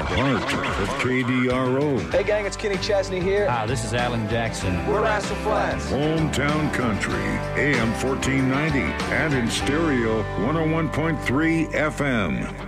heart of KDRO. Hey, gang, it's Kenny Chesney here. Hi, this is Alan Jackson. We're Rascal Flatts. Hometown Country, AM 1490, and in stereo 101.3 FM.